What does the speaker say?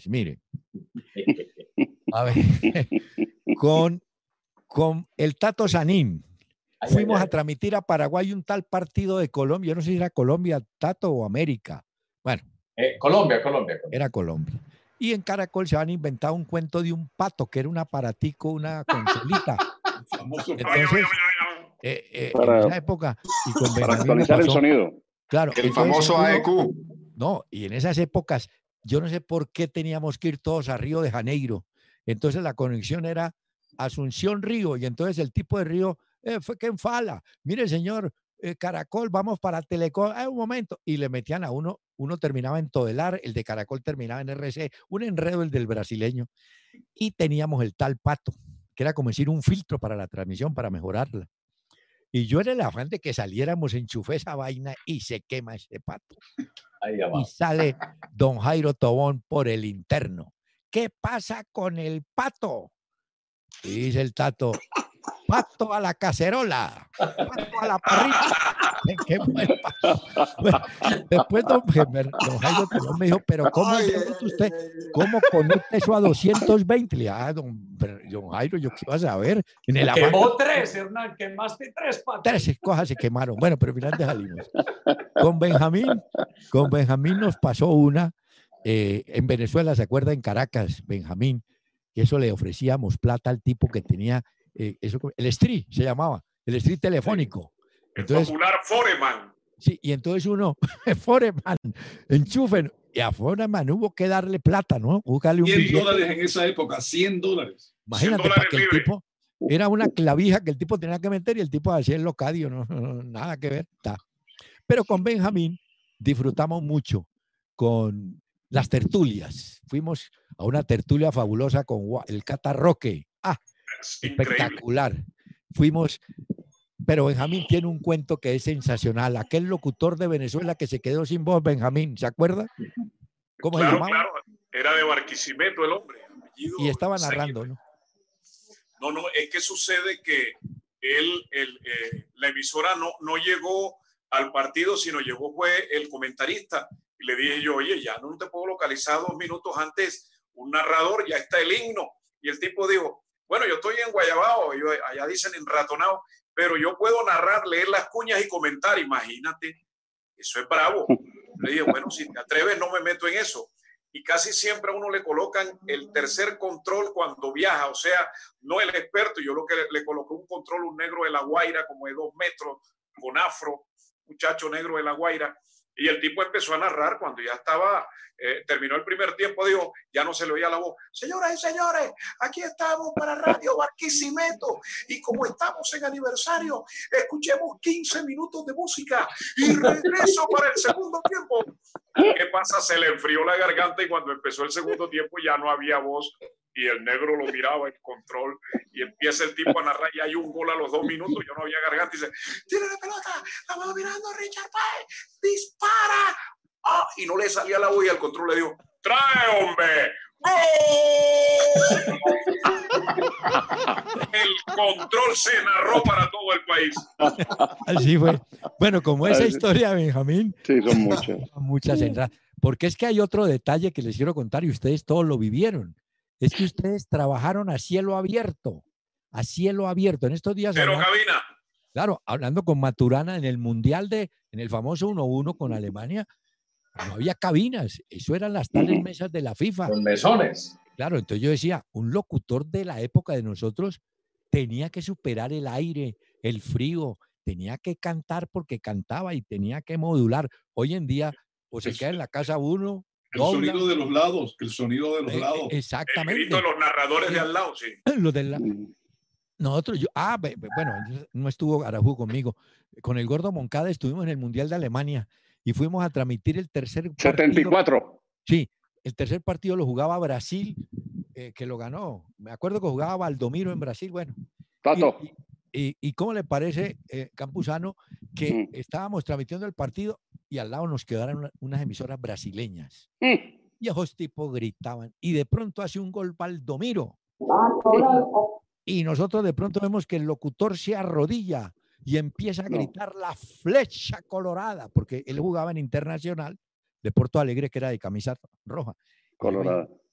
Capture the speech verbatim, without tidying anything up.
mire. A ver, con, con el Tato Sanín. Fuimos a transmitir a Paraguay un tal partido de Colombia. Yo no sé si era Colombia, Tato o América. Bueno. Eh, Colombia, Colombia, Colombia. Era Colombia. Y en Caracol se han inventado un cuento de un pato, que era un aparatico, una consolita. Entonces, eh, eh, para, en esa época... Y con para actualizar pasó, el sonido. Claro. El famoso uno, A E Q. No, y en esas épocas, yo no sé por qué teníamos que ir todos a Río de Janeiro. Entonces la conexión era Asunción Río, y entonces el tipo de Río... Eh, fue que en Fala, mire señor, eh, Caracol, vamos para Telecom, ah, un momento, y le metían a uno, uno terminaba en Todelar, el de Caracol terminaba en R C, un enredo el del brasileño, y teníamos el tal Pato, que era como decir un filtro para la transmisión, para mejorarla. Y yo era el afán de que saliéramos, enchufé esa vaina y se quema ese Pato. Ahí y sale don Jairo Tobón por el interno. ¿Qué pasa con el Pato? Y dice el Tato, pato a la cacerola, pato a la parrilla. ¿Qué fue el pato? Bueno, después don, don Jairo Tobón me dijo, pero ¿cómo usted? ¿Cómo conecta eso a doscientos veinte? Le dije, ah, don, don Jairo, yo qué iba a saber. En el Quemó tres, Hernán, quemaste tres patos. Tres cosas se quemaron. Bueno, pero finalmente salimos. Con Benjamín, con Benjamín nos pasó una, eh, en Venezuela, ¿se acuerda? En Caracas, Benjamín, que eso le ofrecíamos plata al tipo que tenía, eh, eso, el street se llamaba, el street telefónico. Entonces, el popular Foreman. Sí, y entonces uno, Foreman, enchufen, y a Foreman hubo que darle plata, ¿no? Buscarle un cien billete. dólares en esa época, cien dólares. Imagínate, para que el tipo, era una clavija que el tipo tenía que meter y el tipo hacía el locadio, no, no, no, nada que ver. Está. Pero con Benjamín disfrutamos mucho con las tertulias. Fuimos a una tertulia fabulosa con el Cata Roque. Ah, espectacular. Fuimos, pero Benjamín tiene un cuento que es sensacional. Aquel locutor de Venezuela que se quedó sin voz, Benjamín, ¿se acuerda? ¿Cómo claro, se llamaba? Claro, era de Barquisimeto el hombre. Y estaba narrando, ¿no? No, no, es que sucede que él, el, eh, la emisora no, no llegó al partido, sino llegó fue el comentarista. Y le dije yo, oye, ya no te puedo localizar dos minutos antes un narrador, ya está el himno. Y el tipo dijo, bueno, yo estoy en Guayabao, yo, allá dicen en Ratonao, pero yo puedo narrar, leer las cuñas y comentar, imagínate, eso es bravo. Le dije, bueno, si te atreves no me meto en eso. Y casi siempre a uno le colocan el tercer control cuando viaja, o sea, no el experto. Yo lo que le, le coloqué un control, un negro de La Guaira, como de dos metros, con afro, muchacho negro de La Guaira, y el tipo empezó a narrar cuando ya estaba, eh, terminó el primer tiempo, dijo, ya no se le oía la voz, señoras y señores, aquí estamos para Radio Barquisimeto, y como estamos en aniversario, escuchemos quince minutos de música, y regreso para el segundo tiempo. ¿Qué pasa? Se le enfrió la garganta, y cuando empezó el segundo tiempo ya no había voz, y el negro lo miraba en control, y empieza el tipo a narrar, y hay un gol a los dos minutos, yo no había garganta, y dice, tiene la pelota, la va mirando Richard Páez, dispara, oh, y no le salía la voz, y al control le dijo, trae, hombre, ¡gol! El control se narró para todo el país. Así fue. Bueno, como esa historia, Benjamín. Sí, son muchas. Muchas entradas. Porque es que hay otro detalle que les quiero contar y ustedes todos lo vivieron. Es que ustedes trabajaron a cielo abierto, a cielo abierto. En estos días... Pero hablando, cabina. Claro, hablando con Maturana en el Mundial de, en el famoso uno uno con Alemania, no había cabinas. Eso eran las tales mesas de la FIFA. Los mesones. Claro, entonces yo decía, un locutor de la época de nosotros tenía que superar el aire, el frío, tenía que cantar porque cantaba y tenía que modular. Hoy en día, o se queda en la casa uno... El dobla. Sonido de los lados, el sonido de los eh, lados. Exactamente. El grito de los narradores sí. de al lado, sí. Lo de la... Nosotros, yo, ah, bueno, no estuvo Arajú conmigo. Con el Gordo Moncada estuvimos en el Mundial de Alemania y fuimos a transmitir el tercer partido. setenta y cuatro. Sí, el tercer partido lo jugaba Brasil, eh, que lo ganó. Me acuerdo que jugaba Valdomiro en Brasil, bueno. Tato. Y, y, y ¿cómo le parece, eh, Campuzano, que mm. estábamos transmitiendo el partido y al lado nos quedaron una, unas emisoras brasileñas? Mm. Y esos tipos gritaban. Y de pronto hace un gol Valdomiro. Y nosotros de pronto vemos que el locutor se arrodilla y empieza a gritar no. la flecha colorada, porque él jugaba en Internacional de Porto Alegre, que era de camisa roja. Colorada.